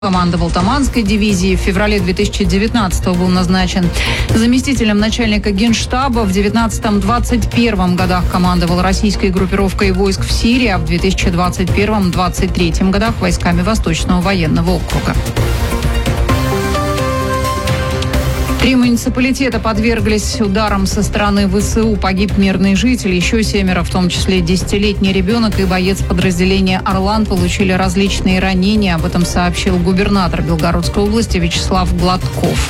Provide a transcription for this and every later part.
Командовал Таманской дивизией. В феврале 2019 был назначен заместителем начальника Генштаба. В 19-21 годах командовал российской группировкой войск в Сирии, а в 2021-23 годах войсками Восточного военного округа. 3 муниципалитета подверглись ударам со стороны ВСУ. Погиб мирный житель. Еще 7, в том числе 10-летний ребенок и боец подразделения «Орлан», получили различные ранения. Об этом сообщил губернатор Белгородской области Вячеслав Гладков.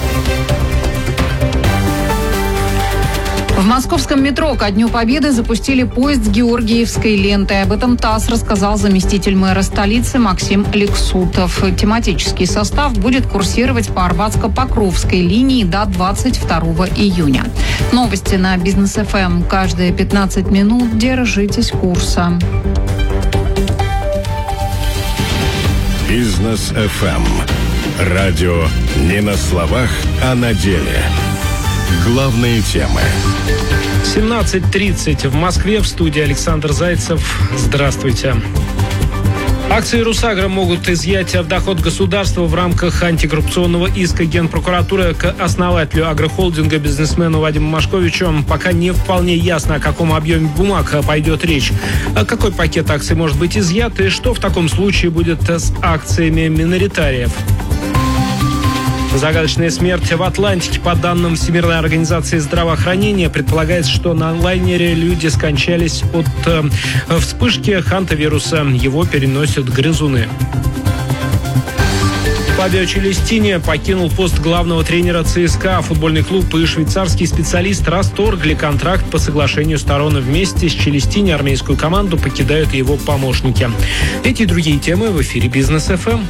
В московском метро ко Дню Победы запустили поезд с георгиевской лентой. Об этом ТАСС рассказал заместитель мэра столицы Максим Лексутов. Тематический состав будет курсировать по Арбатско-Покровской линии до 22 июня. Новости на Бизнес ФМ. Каждые 15 минут держитесь курса. Бизнес ФМ. Радио не на словах, а на деле. Главные темы. 17:30 в Москве. В студии Александр Зайцев. Здравствуйте. Акции «Русагра» могут изъять в доход государства в рамках антикоррупционного иска Генпрокуратуры к основателю агрохолдинга бизнесмену Вадиму Машковичу. Пока не вполне ясно, о каком объеме бумаг пойдет речь. Какой пакет акций может быть изъят и что в таком случае будет с акциями миноритариев? Загадочная смерть в Атлантике. По данным Всемирной организации здравоохранения, предполагается, что на лайнере люди скончались от вспышки хантавируса. Его переносят грызуны. Фабио Челестини покинул пост главного тренера ЦСКА. Футбольный клуб и швейцарский специалист расторгли контракт по соглашению сторон. Вместе с Челестини армейскую команду покидают его помощники. Эти и другие темы в эфире Бизнес ФМ.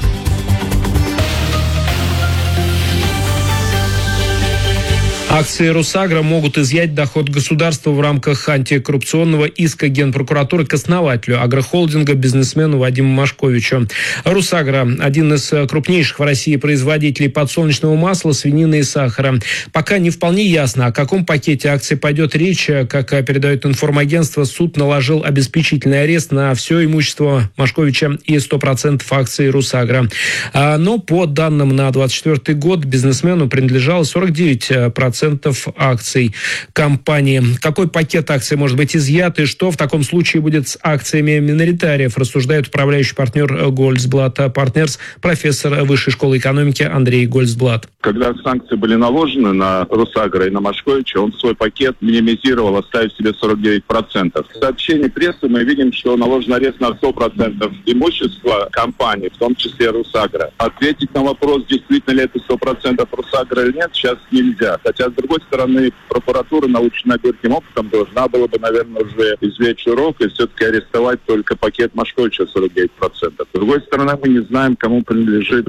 Акции «Русагра» могут изъять доход государства в рамках антикоррупционного иска Генпрокуратуры к основателю агрохолдинга бизнесмену Вадиму Машковичу. «Русагра» – один из крупнейших в России производителей подсолнечного масла, свинины и сахара. Пока не вполне ясно, о каком пакете акций пойдет речь. Как передает информагентство, суд наложил обеспечительный арест на все имущество Машковича и 100% акций «Русагра». Но по данным на 2024 год бизнесмену принадлежало 49% акций компании. Какой пакет акций может быть изъят и что в таком случае будет с акциями миноритариев, рассуждает управляющий партнер Гольцблат Партнерс, профессор Высшей школы экономики Андрей Гольцблат. Когда санкции были наложены на Русагра и на Машковича, он свой пакет минимизировал, оставив себе 49%. В сообщении прессы мы видим, что наложен арест на 100% имущества компании, в том числе Русагра. Ответить на вопрос, действительно ли это 100% Русагра или нет, сейчас нельзя. Хотя, с другой стороны, прокуратура, наученная горьким опытом, должна была бы, наверное, уже извлечь урок и все-таки арестовать только пакет Машковича 49%. С другой стороны, мы не знаем, кому принадлежит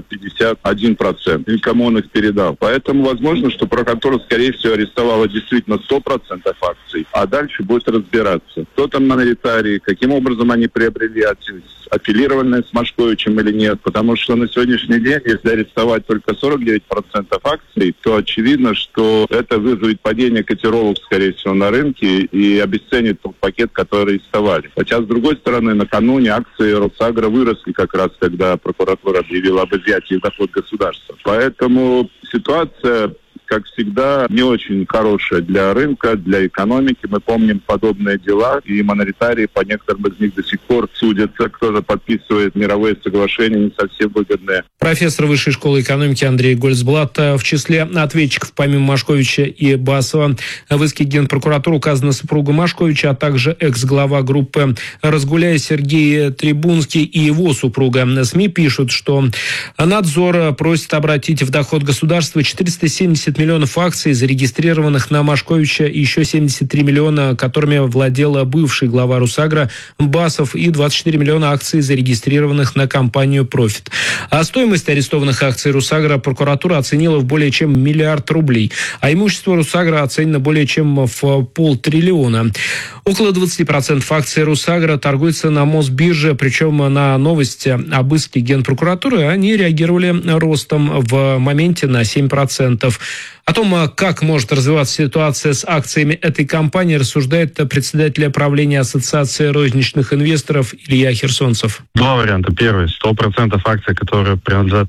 51% и кому он их передал. Поэтому возможно, что прокуратура, скорее всего, арестовала действительно 100% акций, а дальше будет разбираться, кто там миноритарии, каким образом они приобрели акции, аффилированные с Машковичем или нет. Потому что на сегодняшний день, если арестовать только 49% акций, то очевидно, что это вызовет падение котировок, скорее всего, на рынке и обесценит тот пакет, который арестовали. Хотя, с другой стороны, накануне акции Русагра выросли как раз, когда прокуратура объявила об изъятии доход государства. Поэтому ситуация, как всегда, не очень хорошая для рынка, для экономики. Мы помним подобные дела, и миноритарии по некоторым из них до сих пор судятся, кто же подписывает мировые соглашения, не совсем выгодные. Профессор Высшей школы экономики Андрей Гольцблат. В числе ответчиков, помимо Машковича и Басова, в иске Генпрокуратуры указана супруга Машковича, а также экс-глава группы «Разгуляй» Сергей Трибунский и его супруга. СМИ пишут, что надзор просит обратить в доход государства 470 миллионов акций, зарегистрированных на Машковича, и еще 73 миллиона, которыми владел бывший глава Русагра Басов, и 24 миллиона акций, зарегистрированных на компанию «Профит». А стоимость арестованных акций Русагра прокуратура оценила в более чем 1 миллиард рублей, а имущество Русагра оценено более чем в 500 миллиона. Около 20% акций Русагра торгуется на Мосбирже, причем на новости об иске Генпрокуратуры они реагировали ростом в моменте на 7%. О том, как может развиваться ситуация с акциями этой компании, рассуждает председатель правления Ассоциации розничных инвесторов Илья Херсонцев. Два варианта. Первый. 100% акций, которые принадлежат